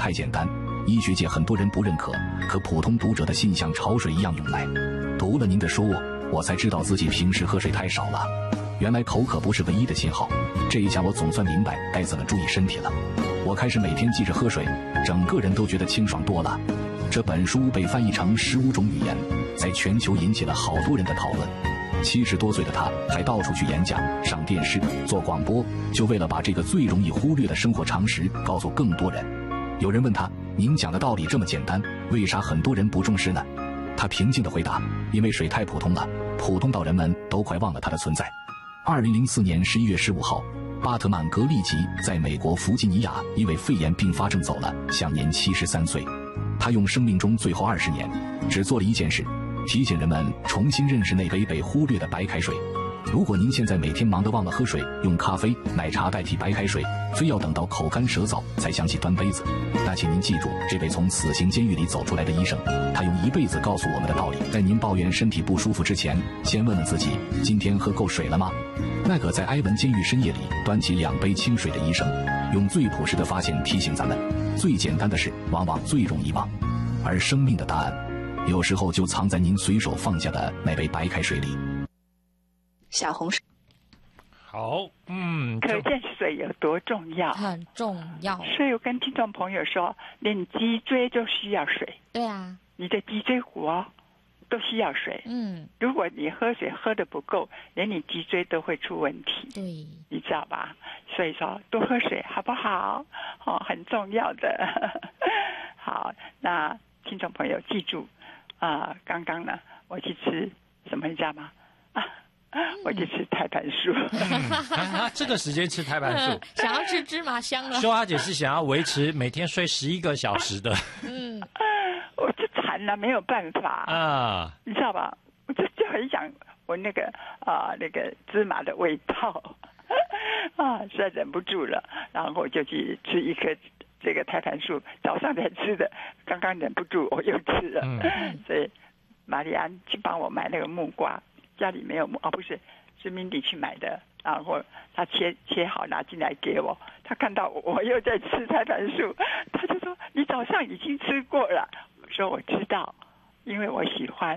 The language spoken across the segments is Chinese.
太简单，医学界很多人不认可，可普通读者的心像潮水一样涌来。读了您的书，我才知道自己平时喝水太少了，原来口渴不是唯一的信号。这一下我总算明白该怎么注意身体了。我开始每天记着喝水，整个人都觉得清爽多了。这本书被翻译成15种语言，在全球引起了好多人的讨论。70多岁的他还到处去演讲、上电视、做广播，就为了把这个最容易忽略的生活常识告诉更多人。有人问他，您讲的道理这么简单，为啥很多人不重视呢？他平静地回答，因为水太普通了，普通到人们都快忘了它的存在。2004年11月15号，巴特曼·格利吉在美国弗吉尼亚因为肺炎并发症走了，享年73岁。他用生命中最后20年，只做了一件事，提醒人们重新认识那杯被忽略的白开水。如果您现在每天忙得忘了喝水，用咖啡、奶茶代替白开水，非要等到口干舌燥才想起端杯子，那请您记住，这位从死刑监狱里走出来的医生，他用一辈子告诉我们的道理。在您抱怨身体不舒服之前，先问问自己，今天喝够水了吗？那个在埃文监狱深夜里端起2杯清水的医生，用最朴实的发现提醒咱们，最简单的事往往最容易忘，而生命的答案有时候就藏在您随手放下的那杯白开水里。 小红书好， 可见水有多重要， 很重要。 所以我跟听众朋友说，连脊椎都需要水。 对啊， 你的脊椎骨都需要水。如果你喝水喝得不够，连你脊椎都会出问题。 对， 你知道吧？所以说多喝水好不好？很重要的。好，那听众朋友记住刚刚呢，我去吃什么你知道吗？我去吃胎盘素。 这个时间吃胎盘素， 想要吃芝麻香了。 秀阿姐是想要维持每天睡11个小时的。 我就馋了，没有办法你知道吧？我就很想闻那个芝麻的味道实在忍不住了，然后我就去吃一颗这个胎盘素，早上才吃的，刚刚忍不住我又吃了。所以玛丽安去帮我买那个木瓜。家里没有不是明迪去买的，然后他切好拿进来给我，他看到我又在吃胎盘素，他就说你早上已经吃过了。我说我知道，因为我喜欢。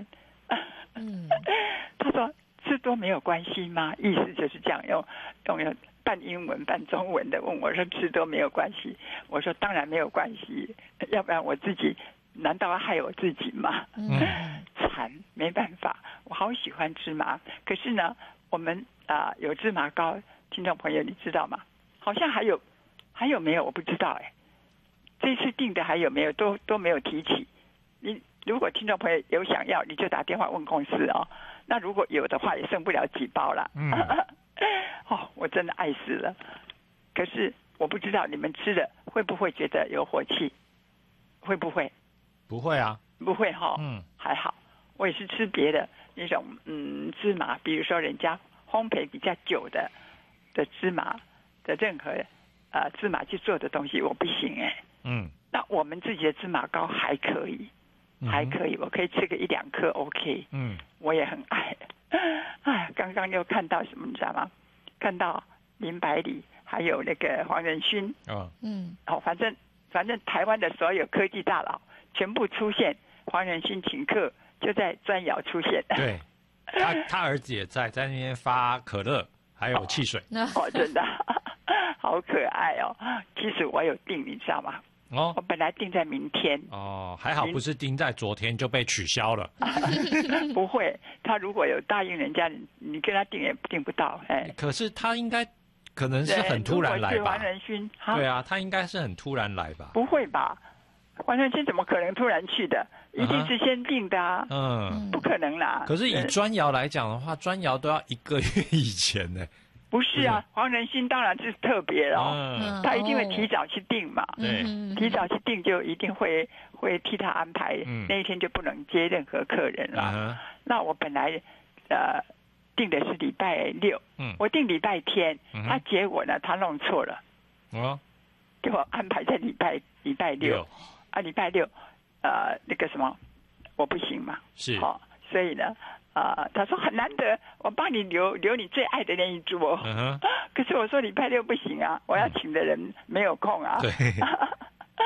他说吃多没有关系吗？意思就是这样，用半英文半中文的问我说吃多没有关系？我说当然没有关系，要不然我自己难道要害我自己吗？馋没办法，我好喜欢芝麻。可是呢，我们有芝麻糕，听众朋友你知道吗？好像还有没有？我不知道这次订的还有没有？都没有提起。你如果听众朋友有想要，你就打电话问公司那如果有的话，也剩不了几包了。我真的爱死了。可是我不知道你们吃了会不会觉得有火气？会不会？ 不会啊， 不会还好。我也是吃别的那种芝麻，比如说人家烘焙比较久的芝麻的任何芝麻去做的东西，我不行那我们自己的芝麻糕还可以，我可以吃个1-2颗 OK。我也很爱。刚刚又看到什么你知道吗？看到林百里还有那个黄仁勋反正台湾的所有科技大佬全部出现，黄仁勋请客就在砖窑出现。 对，他儿子也在那边发可乐还有汽水。 真的好可爱其实我有订你知道吗？我本来订在明天还好不是订在昨天就被取消了。 不会，他如果有答应人家，你跟他订也订不到。 可是他应该可能是很突然来吧？ 黄仁勋对啊，他应该是很突然来吧？ 不会吧？黄仁勋怎么可能突然去的？一定是先订的不可能啦。 可是以砖窑来讲的话，砖窑都要1个月以前呢。 不是黄仁勋当然是特别他一定会提早去订嘛。提早去订就一定会替他安排，那一天就不能接任何客人了。那我本来订的是礼拜6，我订礼拜天，他结果呢他弄错了，给我安排在礼拜6礼拜6那个什么我不行嘛， 是所以呢他说很难得，我帮你留你最爱的那一桌。可是我说礼拜6不行我要请的人没有空对